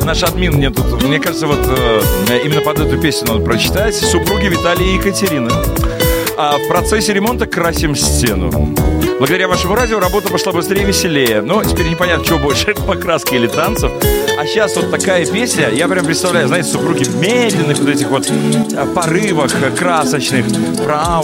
наш админ мне тут, мне кажется, вот именно под эту песню надо прочитать. Супруги Виталия и Екатерины. В процессе ремонта красим стену. Благодаря вашему радио работа пошла быстрее и веселее. Но теперь непонятно, что больше, покраски или танцев. А сейчас вот такая песня, я прям представляю, знаете, супруги в медленных вот этих вот порывах красочных.